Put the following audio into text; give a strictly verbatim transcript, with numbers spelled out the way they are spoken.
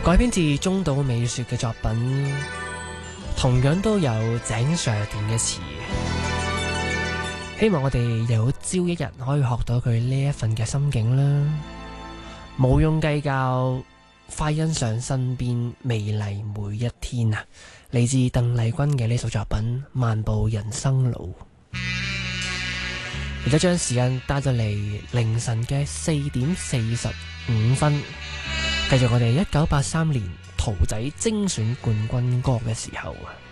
改編自中島美雪嘅作品，同樣都有井上田嘅詞。希望我哋有朝一日可以學到佢呢一份嘅心境啦，冇用計較，快欣賞身邊美麗每一天啊！嚟自鄧麗君嘅呢首作品《漫步人生路》，而家將時間帶到嚟凌晨嘅四點四十五分，繼續我哋一九八三年桃仔精選冠軍歌嘅時候啊！